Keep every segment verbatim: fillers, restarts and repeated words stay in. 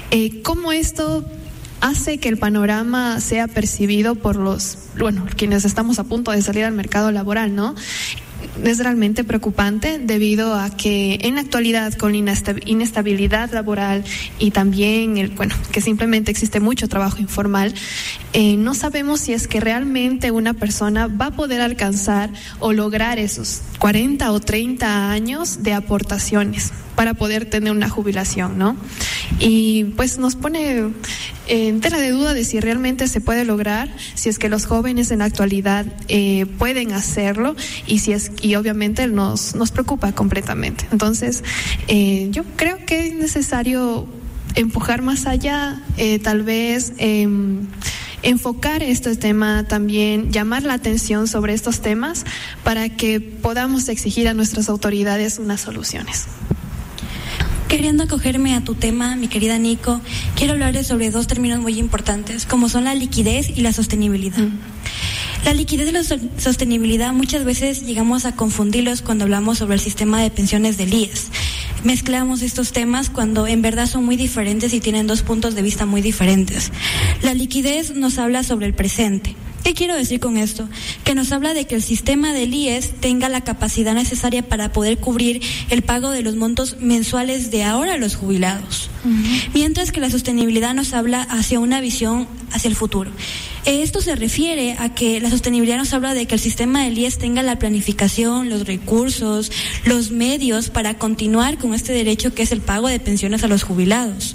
Eh, ¿Cómo esto hace que el panorama sea percibido por los, bueno, quienes estamos a punto de salir al mercado laboral, ¿no? Es realmente preocupante debido a que en la actualidad, con inestabilidad laboral y también el, bueno, que simplemente existe mucho trabajo informal, eh, no sabemos si es que realmente una persona va a poder alcanzar o lograr esos cuarenta o treinta años de aportaciones para poder tener una jubilación, ¿no? Y pues nos pone en tela de duda de si realmente se puede lograr, si es que los jóvenes en la actualidad eh, pueden hacerlo, y si es y obviamente nos nos preocupa completamente. Entonces, eh, yo creo que es necesario empujar más allá, eh, tal vez eh, enfocar este tema también, llamar la atención sobre estos temas para que podamos exigir a nuestras autoridades unas soluciones. Queriendo acogerme a tu tema, mi querida Nico, quiero hablarles sobre dos términos muy importantes, como son la liquidez y la sostenibilidad. Mm. La liquidez y la sostenibilidad muchas veces llegamos a confundirlos cuando hablamos sobre el sistema de pensiones del I E S. Mezclamos estos temas cuando en verdad son muy diferentes y tienen dos puntos de vista muy diferentes. La liquidez nos habla sobre el presente. ¿Qué quiero decir con esto? Que nos habla de que el sistema del I E S tenga la capacidad necesaria para poder cubrir el pago de los montos mensuales de ahora a los jubilados. Uh-huh. Mientras que la sostenibilidad nos habla hacia una visión hacia el futuro. Esto se refiere a que la sostenibilidad nos habla de que el sistema del I E S tenga la planificación, los recursos, los medios para continuar con este derecho que es el pago de pensiones a los jubilados.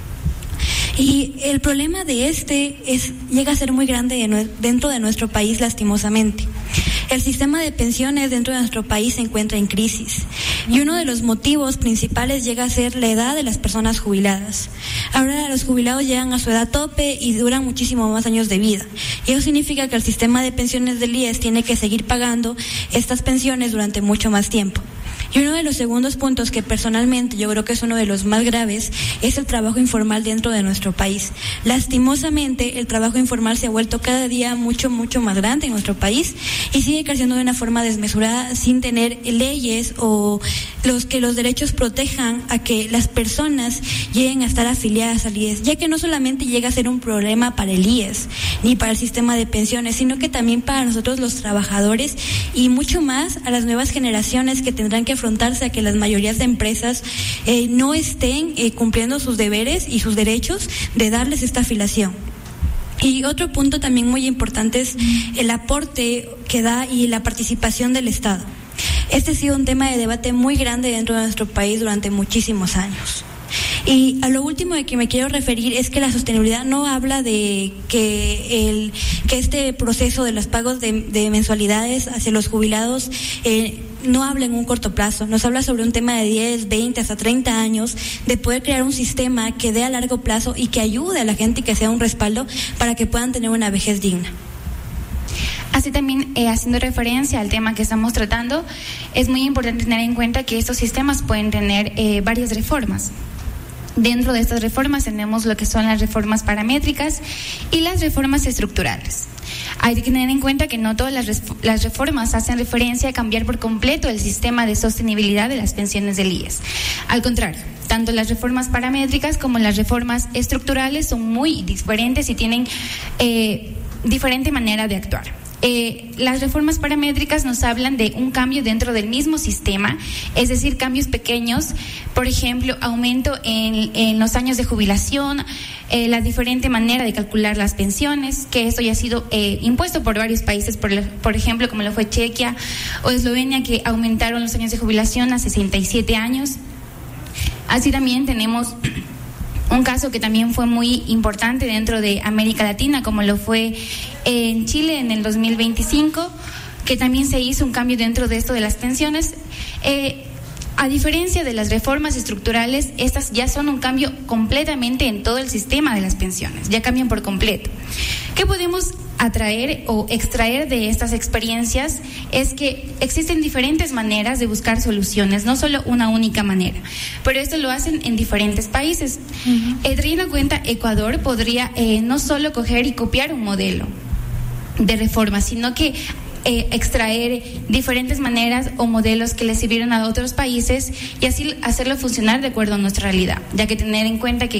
Y el problema de este es llega a ser muy grande de nue- dentro de nuestro país, lastimosamente. El sistema de pensiones dentro de nuestro país se encuentra en crisis y uno de los motivos principales llega a ser la edad de las personas jubiladas. Ahora los jubilados llegan a su edad tope y duran muchísimo más años de vida. Y eso significa que el sistema de pensiones del I E S tiene que seguir pagando estas pensiones durante mucho más tiempo. Y uno de los segundos puntos que personalmente yo creo que es uno de los más graves es el trabajo informal dentro de nuestro país. Lastimosamente, el trabajo informal se ha vuelto cada día mucho, mucho más grande en nuestro país y sigue creciendo de una forma desmesurada sin tener leyes o los que los derechos protejan a que las personas lleguen a estar afiliadas al I E S, ya que no solamente llega a ser un problema para el I E S ni para el sistema de pensiones, sino que también para nosotros los trabajadores y mucho más a las nuevas generaciones que tendrán que afrontarse a que las mayorías de empresas eh, no estén eh, cumpliendo sus deberes y sus derechos de darles esta afiliación. Y otro punto también muy importante es el aporte que da y la participación del Estado. Este ha sido un tema de debate muy grande dentro de nuestro país durante muchísimos años. Y a lo último de que me quiero referir es que la sostenibilidad no habla de que el que este proceso de los pagos de, de mensualidades hacia los jubilados eh, no habla en un corto plazo, nos habla sobre un tema de diez, veinte, hasta treinta años, de poder crear un sistema que dé a largo plazo y que ayude a la gente y que sea un respaldo para que puedan tener una vejez digna. Así también, eh, haciendo referencia al tema que estamos tratando, es muy importante tener en cuenta que estos sistemas pueden tener eh, varias reformas. Dentro de estas reformas tenemos lo que son las reformas paramétricas y las reformas estructurales. Hay que tener en cuenta que no todas las, res- las reformas hacen referencia a cambiar por completo el sistema de sostenibilidad de las pensiones del I E S. Al contrario, tanto las reformas paramétricas como las reformas estructurales son muy diferentes y tienen eh, diferente manera de actuar. Eh, las reformas paramétricas nos hablan de un cambio dentro del mismo sistema, es decir, cambios pequeños, por ejemplo, aumento en, en los años de jubilación, eh, la diferente manera de calcular las pensiones, que esto ya ha sido eh, impuesto por varios países, por, por ejemplo, como lo fue Chequia o Eslovenia, que aumentaron los años de jubilación a sesenta y siete años. Así también tenemos un caso que también fue muy importante dentro de América Latina, como lo fue en Chile en el dos mil veinticinco, que también se hizo un cambio dentro de esto de las pensiones. Eh, a diferencia de las reformas estructurales, estas ya son un cambio completamente en todo el sistema de las pensiones, ya cambian por completo. ¿Qué podemos atraer o extraer de estas experiencias? Es que existen diferentes maneras de buscar soluciones, no solo una única manera, pero esto lo hacen en diferentes países. Uh-huh. Eh, teniendo en cuenta, Ecuador podría eh, no solo coger y copiar un modelo de reforma, sino que eh, extraer diferentes maneras o modelos que le sirvieron a otros países y así hacerlo funcionar de acuerdo a nuestra realidad, ya que tener en cuenta que